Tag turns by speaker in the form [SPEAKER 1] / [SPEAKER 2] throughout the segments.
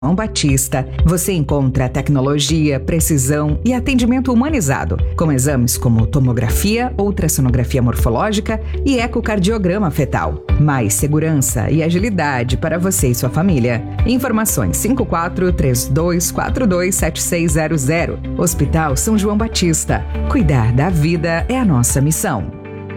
[SPEAKER 1] João Batista, você encontra tecnologia, precisão e atendimento humanizado, com exames como tomografia, ultrassonografia morfológica e ecocardiograma fetal. Mais segurança e agilidade para você e sua família. Informações 5432427600. Hospital São João Batista. Cuidar da vida é a nossa missão.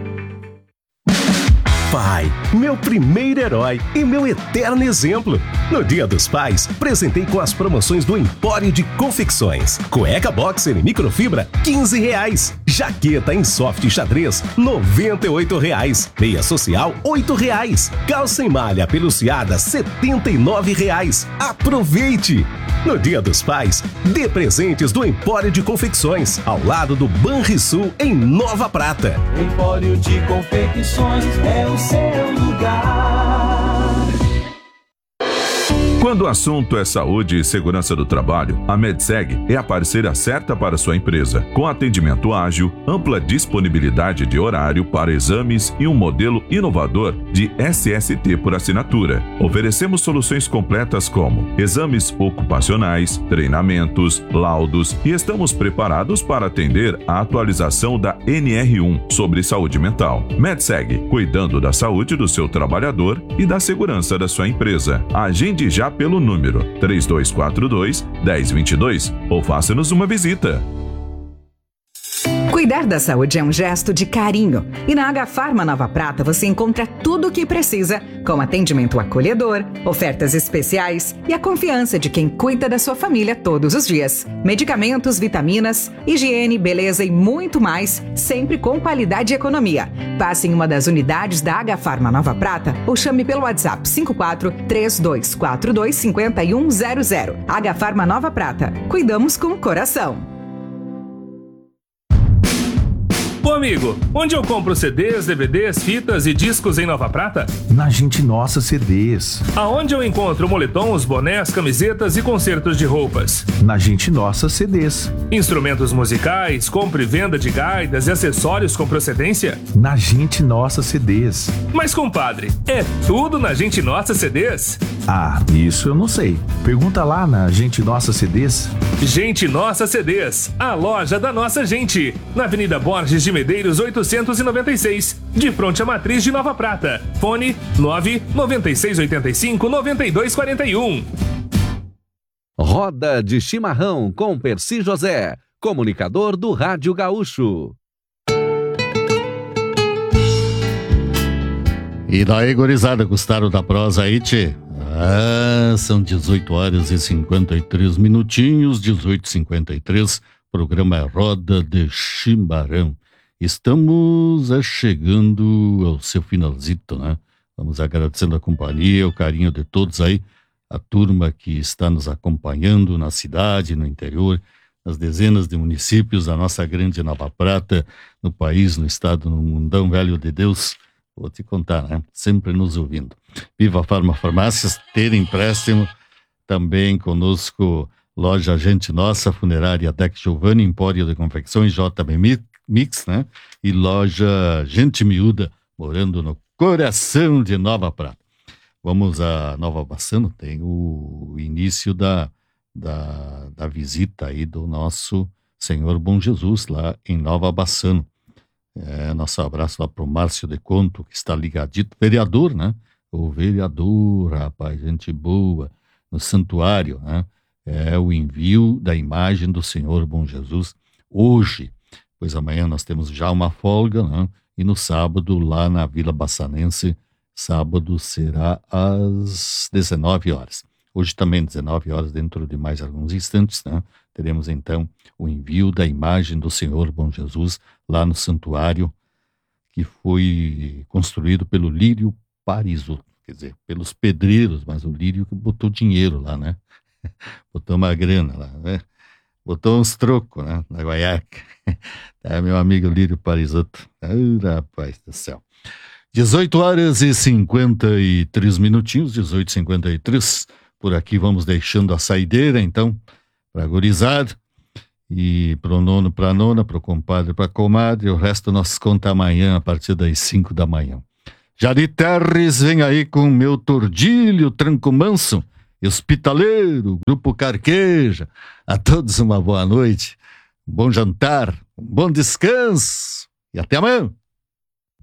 [SPEAKER 2] Pai, meu primeiro herói e meu eterno exemplo. No Dia dos Pais, presentei com as promoções do Empório de Confecções. Cueca boxer em microfibra, R$15. Jaqueta em soft xadrez, R$98. Meia social, R$8. Calça em malha peluciada, R$79. Aproveite! No Dia dos Pais, dê presentes do Empório de Confecções, ao lado do Banrisul, em Nova Prata.
[SPEAKER 3] Empório de Confecções é o seu lugar.
[SPEAKER 4] Quando o assunto é saúde e segurança do trabalho, a Medseg é a parceira certa para sua empresa, com atendimento ágil, ampla disponibilidade de horário para exames e um modelo inovador de SST por assinatura. Oferecemos soluções completas como exames ocupacionais, treinamentos, laudos e estamos preparados para atender a atualização da NR1 sobre saúde mental. Medseg, cuidando da saúde do seu trabalhador e da segurança da sua empresa. Agende já pelo número 3242-1022 ou faça-nos uma visita.
[SPEAKER 1] Cuidar da saúde é um gesto de carinho. E na Agafarma Nova Prata você encontra tudo o que precisa, com atendimento acolhedor, ofertas especiais e a confiança de quem cuida da sua família todos os dias. Medicamentos, vitaminas, higiene, beleza e muito mais, sempre com qualidade e economia. Passe em uma das unidades da Agafarma Nova Prata ou chame pelo WhatsApp 54-3242-5100. Agafarma Nova Prata. Cuidamos com o coração.
[SPEAKER 5] Ô amigo, onde eu compro CDs, DVDs, fitas e discos em Nova Prata?
[SPEAKER 6] Na Gente Nossa CDs.
[SPEAKER 5] Aonde eu encontro moletons, bonés, camisetas e concertos de roupas?
[SPEAKER 6] Na Gente Nossa CDs.
[SPEAKER 5] Instrumentos musicais, compra e venda de gaitas e acessórios com procedência?
[SPEAKER 6] Na Gente Nossa CDs.
[SPEAKER 5] Mas compadre, é tudo na Gente Nossa CDs?
[SPEAKER 6] Ah, isso eu não sei. Pergunta lá na Gente Nossa CDs.
[SPEAKER 5] Gente Nossa CDs, a loja da nossa gente. Na Avenida Borges de Medeiros 896, de fronte à matriz de Nova Prata. Fone 99685-9241.
[SPEAKER 7] Roda de Chimarrão com Percy José, comunicador do Rádio Gaúcho.
[SPEAKER 8] E daí, gurizada, gostaram da prosa aí, tchê? São 18 horas e 53 minutinhos, 18h53, programa Roda de Chimarrão. Estamos chegando ao seu finalzito, né? Vamos agradecendo a companhia, o carinho de todos aí, a turma que está nos acompanhando na cidade, no interior, nas dezenas de municípios da nossa grande Nova Prata, no país, no estado, no mundão velho de Deus. Vou te contar, né? Sempre nos ouvindo. Viva Farmácias, ter empréstimo, também conosco, loja Gente Nossa, Funerária Deck Giovanni, Empório de Confecções, JB Mix, né? E loja Gente Miúda, morando no coração de Nova Prata. Vamos a Nova Bassano, tem o início da visita aí do nosso Senhor Bom Jesus, lá em Nova Bassano. Nosso abraço lá pro Márcio de Conto, que está ligadito, vereador, né? O vereador, rapaz, gente boa, no santuário, né? É o envio da imagem do Senhor Bom Jesus hoje, pois amanhã nós temos já uma folga, né? E no sábado, lá na Vila Bassanense, sábado será às 19 horas. Hoje também 19 horas, dentro de mais alguns instantes, né? Teremos então o envio da imagem do Senhor Bom Jesus lá no santuário, que foi construído pelo Lírio Parisotto, quer dizer, pelos pedreiros, mas o Lírio que botou dinheiro lá, né? Botou uma grana lá, né? Botou uns trocos, né? Na Guaiaca. Meu amigo Lírio Parisotto. Rapaz do céu. 18 horas e 53 minutinhos, 18h53. Por aqui vamos deixando a saideira, então, para a gurizada. E pro nono, pra nona, pro compadre, pra comadre. O resto nós conta amanhã, a partir das 5 da manhã. Jari Terres vem aí com meu tordilho, tranco manso. Hospitaleiro, Grupo Carqueja. A todos uma boa noite, um bom jantar, um bom descanso e até amanhã.